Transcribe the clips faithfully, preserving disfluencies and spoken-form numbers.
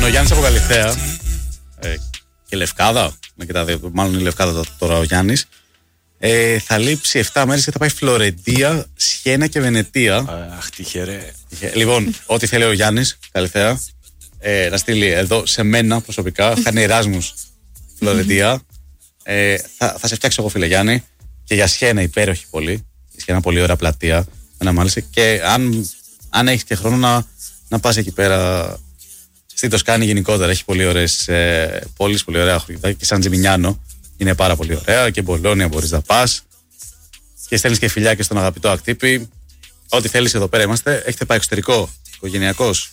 ο Γιάννης από Καλιθέα ε, και Λευκάδα, με και τα δύο, μάλλον η Λευκάδα τώρα ο Γιάννης, ε, θα λείψει επτά μέρες και θα πάει Φλωρεντία, Σιένα και Βενετία. Αχ, τυχερέ. Λοιπόν, ό,τι θέλει ο Γιάννης Καλιθέα, ε, να στείλει εδώ σε μένα προσωπικά. Θα είναι Εράσμους Φλωρεντία. ε, θα, θα σε φτιάξω εγώ, φίλε Γιάννη. Και για Σιένα υπέροχη πολύ. Η Σιένα πολύ ωραία πλατεία. Να μάλιστα. Και αν, αν έχεις και χρόνο να, να πας εκεί πέρα. Στη Τοσκάνη γενικότερα έχει πολύ ωραίες ε, πόλεις, πολύ ωραία χωριά. Και Σαν Τζιμινιάνο είναι πάρα πολύ ωραία. Και Μπολόνια μπορείς να πας. Και στέλνεις και φιλιά και στον αγαπητό Ακτύπη. Ό,τι θέλεις, εδώ πέρα είμαστε. Έχετε πάει εξωτερικό, οικογενειακός?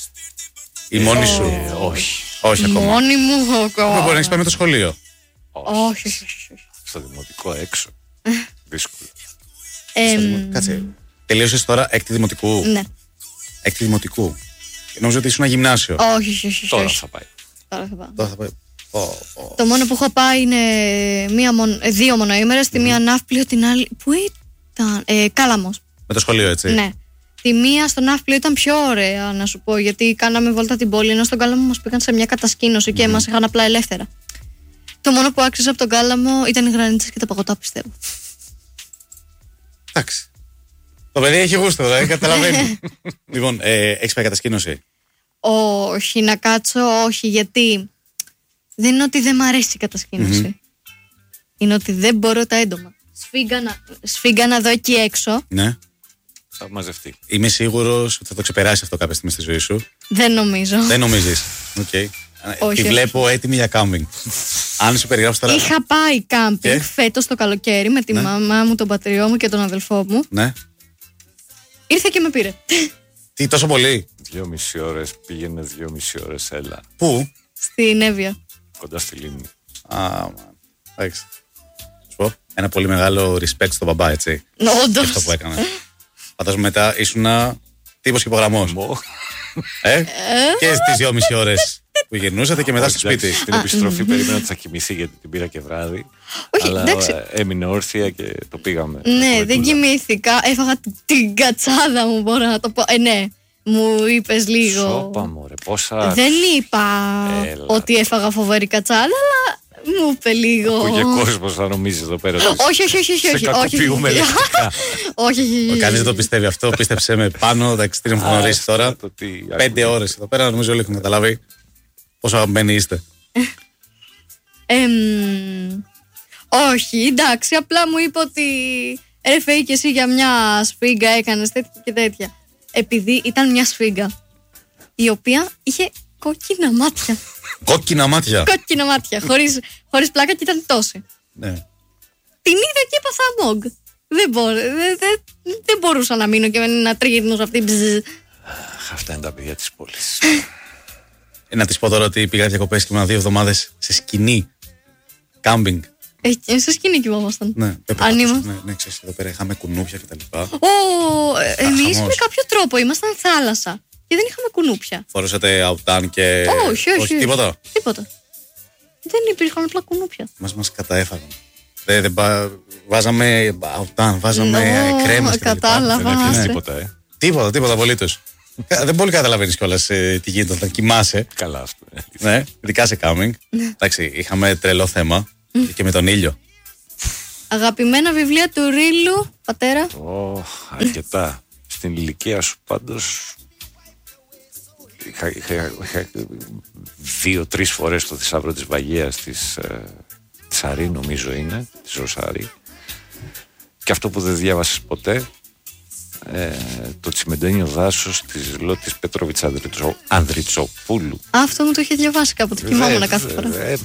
Η μόνη σου? Ε, όχι. Όχι η ακόμα. Μόνη μου ακόμα. Μπορεί να έχεις πάει με το σχολείο. Όχι, όχι, όχι. Στο δημοτικό έξω. Δύσκολο. Ε, Κάτσε. Τελείωσες τώρα έκτη δημοτικού. ναι. Έκτη δημοτικού. Νομίζω ότι ήσουν γυμνάσιο. Όχι, όχι, όχι. Τώρα όχι. θα πάει. Τώρα θα πάω. Τώρα θα πάει. Ω, ω. Το μόνο που έχω πάει είναι μία μονο, ε, δύο μονοήμερες, τη μία Ναύπλιο, την άλλη. Πού ήταν? Ε, Κάλαμος. Με το σχολείο, έτσι. Ναι. Τη μία στο Ναύπλιο ήταν πιο ωραία, να σου πω, γιατί κάναμε βόλτα την πόλη, ενώ στον Κάλαμο μας πήγαν σε μια κατασκήνωση και μας είχαν απλά ελεύθερα. Το μόνο που άξιζε από τον Κάλαμο ήταν οι γρανίτσες και τα παγωτά, πιστεύω. Εντάξει. Το παιδί έχει γούστο, δεν καταλαβαίνει. Λοιπόν, ε, έχεις πάει κατασκήνωση? Όχι, να κάτσω, όχι, γιατί δεν είναι ότι δεν μ' αρέσει η κατασκήνωση. Είναι ότι δεν μπορώ τα έντομα. Σφίγγα να, σφίγγα να δω εκεί έξω. Ναι. Θα μαζευτεί. Είμαι σίγουρος ότι θα το ξεπεράσει αυτό κάποια στιγμή στη ζωή σου. Δεν νομίζω. Δεν νομίζεις? Οκ. Okay. Όχι, Τη όχι. βλέπω έτοιμη για κάμπινγκ. Αν σου περιγράψω τώρα. Είχα πάει κάμπινγκ Και? φέτος το καλοκαίρι με τη Ναι. μαμά μου, τον πατριό μου και τον αδελφό μου. Ναι. Ήρθε και με πήρε. Τι, τόσο πολύ? Δύο μισή ώρες πήγαινε, δύο μισή ώρες έλα. Πού? Στην Εύβοια. Κοντά στη λίμνη. Α, μαν. Εντάξει. Σου πω, ένα πολύ μεγάλο respect στον μπαμπά, έτσι. Για Όντως. αυτό που έκανε. Φαντάζομαι μετά ήσουνα τύπος και υπογραμμός. Μω. Ε? Και στις δυόμιση ώρες που γυρνούσατε και μετά στο σπίτι. Στην επιστροφή περίμενα ότι θα κοιμηθεί γιατί την πήρα και βράδυ. Όχι, αλλά εντάξει. ε, έμεινε όρθια και το πήγαμε. Ναι, Με δεν κουλτούρα. κοιμήθηκα. Έφαγα την κατσάδα μου, μπορώ να το πω. Ε, ναι, μου είπες λίγο. Σόπα μωρέ, πόσα. Δεν είπα Έλα. ότι έφαγα φοβερή κατσάδα, αλλά μου είπε λίγο. Ακούγε κόσμος θα νομίζει εδώ πέρα. ότι Όχι, όχι, όχι, όχι. σε όχι, όχι, κακοποιούμε όχι. λεκτικά. Όχι, όχι, όχι. Κανείς δεν το πιστεύει αυτό. Πίστεψε με πάνω. Εντάξει, τι να μου γνωρίσει τώρα. Το τι Πέντε ακούγεται. ώρες εδώ πέρα, νομίζω όλοι έχουν καταλάβει πόσο αγαπημένοι είστε. Εμ, όχι, εντάξει, απλά μου είπε ότι ρε Φεή και εσύ για μια σφίγγα έκανες τέτοια και τέτοια. Επειδή ήταν μια σφίγγα η οποία είχε κόκκινα μάτια. Κόκκινα μάτια. Κόκκινα μάτια, χωρίς, χωρίς πλάκα και ήταν τόση. Ναι. Την είδα και έπαθα μόγκ. Δεν, μπορώ, δεν, δεν, δεν μπορούσα να μείνω και να τριγυρνούσα αυτή. Μπζζ. Αχ, αυτά είναι τα παιδιά της πόλης. Ε, Να τη πω τώρα ότι πήγα διακοπές και ήμουν δύο εβδομάδες σε σκηνή. Κάμπινγκ. Ε, σε σκηνή κοιμόμασταν. Ναι, Αν πεπεράτωσες, ήμουν. ναι, ναι, ξέρεις, εδώ πέρα είχαμε κουνούπια κτλ. Ω, ε, εμείς χαμός. με κάποιο τρόπο ήμασταν θάλασσα και δεν είχαμε κουνούπια. Φορούσατε αουτάν και. Όχι, όχι, όχι. τίποτα. Τίποτα. Δεν υπήρχαν απλά κουνούπια. Μας μας καταέφαγαν. Δεν, δεν πα- βάζαμε αουτάν, βάζαμε Ω, κρέμες κτλ. κατάλαβα. Δεν έπιανε άσε. τίποτα, ε. Τίποτα, τίποτα απολύτως. Κα- Δεν πολύ καταλαβαίνεις κιόλας ε, τι γίνεται όταν κοιμάσαι. Καλά αυτό. ε. Ναι, ειδικά σε κάμπινγκ. Εντάξει, είχαμε τρελό θέμα και με τον ήλιο. Αγαπημένα βιβλία του Ρίλου, πατέρα. Ω, αρκετά. Στην ηλικία σου πάντως είχα, είχα, είχα δύο-τρεις φορές το θησαυρό της Βαγγαίας της ε, Τσαρή νομίζω είναι, της Ρωσάρη, και αυτό που δεν διάβασες ποτέ, ε, το τσιμεντένιο δάσος της Λότης Πετρόβιτς Ανδριτσο, Ανδριτσοπούλου. Αυτό μου το είχε διαβάσει κάποτε. Κοιμόμουν κάθε φορά. Ε,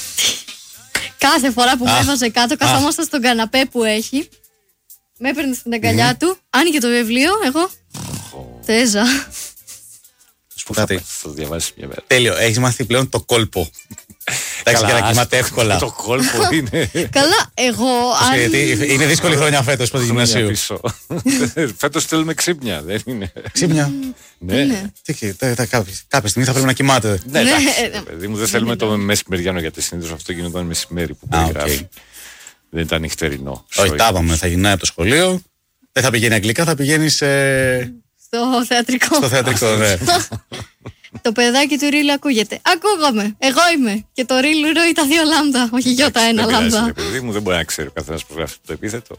Κάθε φορά που με Α. έβαζε κάτω, καθόμασταν στον καναπέ που έχει. Με έπαιρνε στην αγκαλιά του, άνοιγε το βιβλίο, εγώ. Τέζα. Σου πω κάτι. Θα το διαβάσεις μια μέρα. Τέλειο, έχεις μάθει πλέον το κόλπο. Εντάξει, για να άστο, κοιμάται εύκολα. Το κόλπο είναι. Καλά, εγώ. αν- Γιατί είναι δύσκολη χρονιά φέτος πρώτη γυμνασίου. Πίσω. Φέτος θέλουμε ξύπνια, δεν είναι. Ξύπνια. Ναι. Τι, τα- τα- κάποια κάποια στιγμή θα πρέπει να κοιμάται. Ναι, Ναι, εντάξει, ε, ρε παιδί μου, δεν θέλουμε το μεσημεριάνο γιατί συνήθως αυτό γινόταν μεσημέρι που Α, οκ. περιγράφει. Δεν ήταν νυχτερινό. Όχι, Sorry. τα είπαμε, θα γυρνάει από το σχολείο. Δεν θα πηγαίνει αγγλικά, θα πηγαίνει σε... Στο θεατρικό. στο θεατρικό, ναι. Το παιδάκι του Ρίλου ακούγεται. Ακούγαμε. Εγώ είμαι. Και το Ρίλου ροεί τα δύο λάμδα. Όχι γιώτα ένα λάμδα. Παιδί μου δεν μπορεί να ξέρει ο καθένας που γράφει το επίθετο.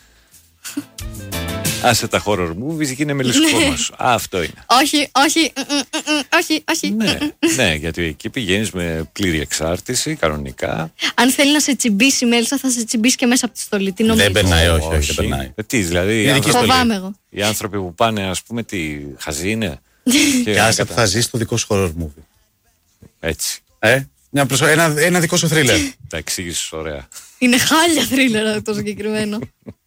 Άσε τα horror movies, γίνε μελισσοκόμος. Αυτό είναι. Όχι, όχι, όχι, όχι. Ναι, ναι, γιατί εκεί πηγαίνεις με πλήρη εξάρτηση, κανονικά. Αν θέλει να σε τσιμπήσει η Μέλισσα, θα σε τσιμπήσει και μέσα από τη στολή. Τι νομίζεις? Δεν περνάει, όχι, όχι, δεν περνάει. Ε, τι, δηλαδή, οι άνθρωποι, φοβάμαι εγώ. οι άνθρωποι που πάνε, ας πούμε, τι χαζοί είναι. Και άσε που θα ζεις το δικό σου horror movie. Έτσι. Ε, μια προσω... ένα, ένα δικό σου thriller. Τα εξήγησες ωραία. Είναι χάλια θρίλερα το συγκεκριμένο.